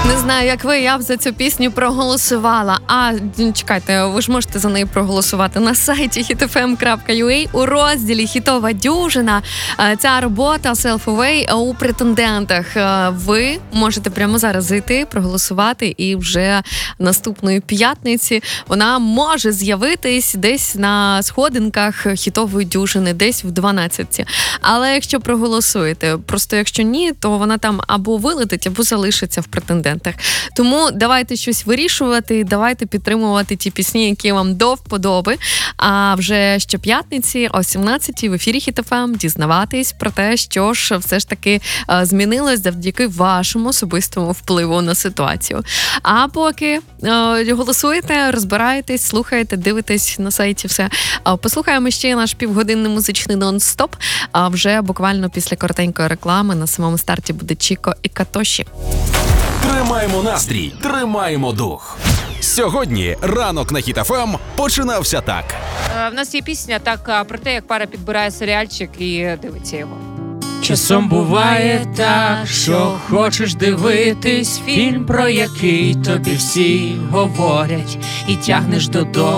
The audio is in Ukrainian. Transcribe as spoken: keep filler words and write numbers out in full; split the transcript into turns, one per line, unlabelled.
Не знаю, як ви, я б за цю пісню проголосувала. А, чекайте, ви ж можете за неї проголосувати на сайті хіт еф ем крапка ю а у розділі «Хітова дюжина». Ця робота «Self Away» у претендентах. Ви можете прямо зараз зайти, проголосувати, і вже наступної п'ятниці вона може з'явитись десь на сходинках «Хітової дюжини», десь в дванадцятці. Але якщо проголосуєте, просто якщо ні, то вона там або вилетить, або залишиться в претендентах. Тому давайте щось вирішувати, давайте підтримувати ті пісні, які вам до вподоби. А вже щоп'ятниці о сімнадцятій в ефірі Хіт еф ем дізнаватись про те, що ж все ж таки змінилось завдяки вашому особистому впливу на ситуацію. А поки е, голосуєте, розбираєтесь, слухаєте, дивитесь на сайті все. Послухаємо ще наш півгодинний музичний нон-стоп. А вже буквально після коротенької реклами на самому старті буде Чіко і Катоші.
Тримаємо настрій, тримаємо дух. Сьогодні ранок на Хіт еф ем починався так.
Е, в нас є пісня так про те, як пара підбирає серіальчик і дивиться його.
Часом буває так, що хочеш дивитись фільм, про який тобі всі говорять, і тягнеш додому.